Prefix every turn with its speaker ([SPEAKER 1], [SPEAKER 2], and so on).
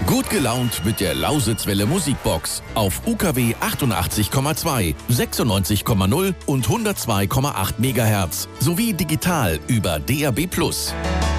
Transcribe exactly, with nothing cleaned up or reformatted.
[SPEAKER 1] Gut gelaunt mit der Lausitzwelle Musikbox auf U K W achtundachtzig Komma zwei, sechsundneunzig Komma null und hundertzwei Komma acht Megahertz sowie digital über D A B plus.